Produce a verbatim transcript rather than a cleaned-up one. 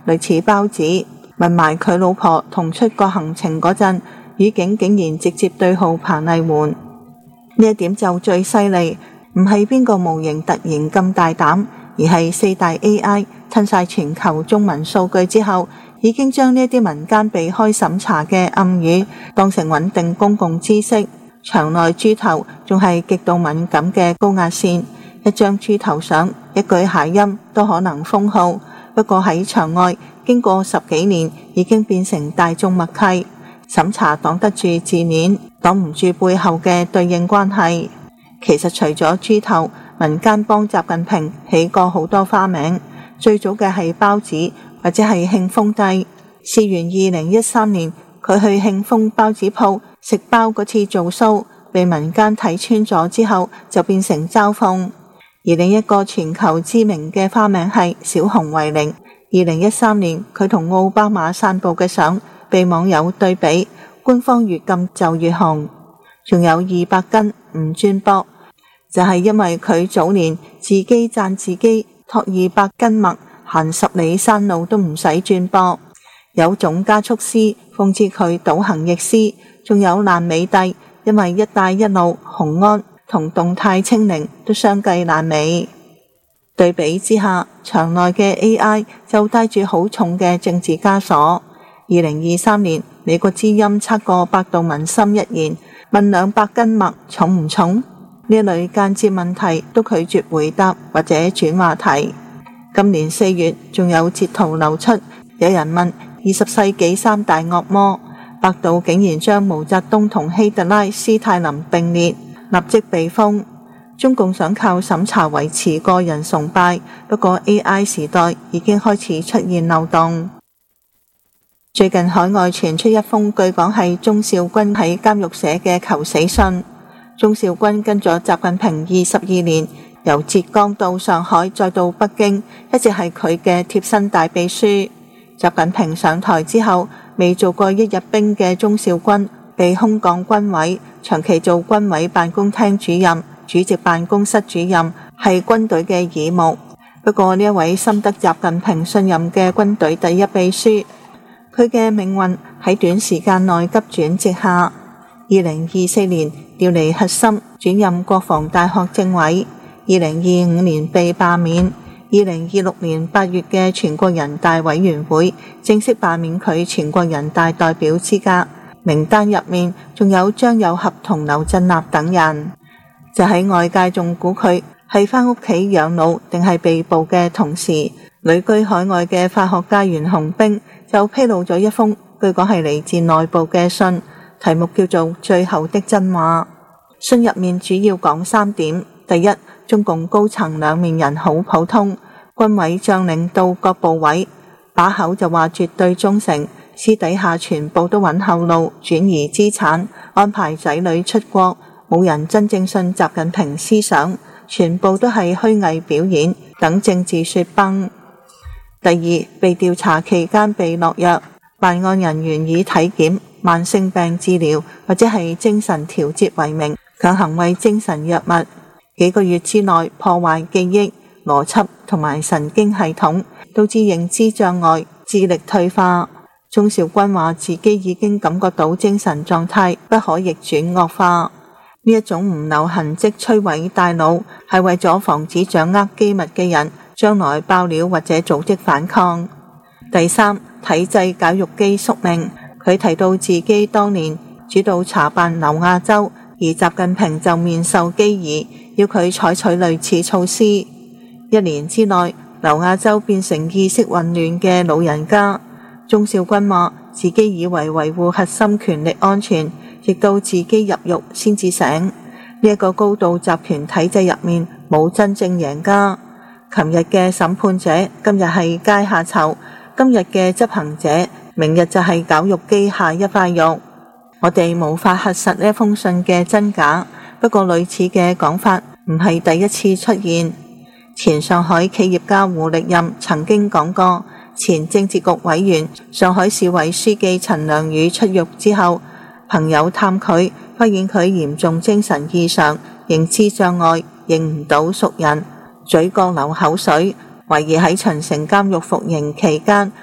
類似包子。問埋佢老婆同出國行程嗰陣，語境竟然直接對號彭麗媛，呢一點就最犀利。唔係邊個模型突然咁大膽，而係四大 A I 吞晒全球中文數據之後，已經將呢一啲民間避開審查嘅暗語當成穩定公共知識。場內豬頭仲係極度敏感嘅高壓線，一張豬頭相，一句諧音都可能封號。不過喺場外，經過十幾年，已經變成大眾默契。審查擋得住字面，擋唔住背後嘅對應關係。其實除咗豬頭，民間幫習近平起過好多花名，最早嘅係包子或者係慶豐帝。事源二零一三年，佢去慶豐包子鋪食包嗰次做 show， 被民間睇穿咗之後，就變成嘲諷。而另一個全球知名嘅花名係小熊維尼。二零一三年，佢同奧巴馬散步嘅相被網友對比，官方越禁就越紅。仲有二百斤唔轉博，就係因為佢早年自己讚自己托二百斤麥，行十里山路都唔使轉博。有總加速師諷刺佢倒行逆施，仲有爛尾帝，因為一帶一路、雄安同動態清零都相繼爛尾。對比之下，場內嘅 A I 就帶住好重嘅政治枷鎖。二零二三年，美國之音測過百度文心一言，問兩百斤麥重唔重？呢類間接問題都拒絕回答或者轉話題。今年四月仲有截圖流出，有人問二十世紀三大惡魔，百度竟然將毛澤東同希特拉、斯泰林並列，立即被封。中共想靠審查維持個人崇拜，不過 A I 時代已經開始出現漏洞。最近海外傳出一封據講係鍾肇軍喺監獄寫嘅求死信。鍾肇軍跟咗習近平二十二年，由浙江到上海再到北京，一直係佢嘅貼身大秘書。習近平上台之後，未做過一日兵嘅鍾肇軍被空降軍委，長期做軍委辦公廳主任、主席辦公室主任，係軍隊嘅耳目。不過呢一位深得習近平信任嘅軍隊第一秘書，佢嘅命運喺短時間內急轉直下。二零二四年調離核心，轉任國防大學政委。二零二五年被罷免。二零二六年八月嘅全國人大委員會正式罷免佢全國人大代表資格，名單入面仲有張又俠同劉振立等人。就喺外界仲估佢係返屋企養老定係被捕嘅同時，旅居海外嘅法學家袁洪兵就披露咗一封據講係嚟自內部嘅信，題目叫做《最後的真話》。信入面主要講三點：第一，中共高層兩面人好普通，軍委將領到各部委，把口就話絕對忠誠，私底下全部都揾後路，轉移資產，安排仔女出國，冇人真正信習近平思想，全部都係虛偽表演，等政治雪崩。第二，被調查期間被落藥，辦案人員以體檢、慢性病治療或者係精神調節為名，強行為精神藥物，幾個月之內破壞記憶、邏輯同埋神經系統，導致認知障礙、智力退化。鍾肇軍話自己已經感覺到精神狀態不可逆轉惡化。呢一種唔留痕跡摧毀大腦，係為咗防止掌握機密嘅人將來爆料或者組織反抗。第三，體制絞肉機宿命。佢提到自己當年主導查辦劉亞洲，而習近平就面授機宜，要佢採取類似措施。一年之內，劉亞洲變成意識混亂嘅老人家。鍾肇軍話自己以為維護核心權力安全，直到自己入獄先至醒。呢、這、一個高度集團體制入面冇真正贏家。琴日嘅審判者，今日係階下囚；今日嘅執行者，明日就係絞肉機下一塊肉。我哋無法核實呢封信嘅真假，不過類似嘅講法唔係第一次出現。前上海企業家胡力任曾經講過，前政治局委員、上海市委書記陳良宇出獄之後，朋友探佢，發現佢嚴重精神異常，認知障礙，認唔到熟人，嘴角流口水，懷疑喺秦城監獄服刑期間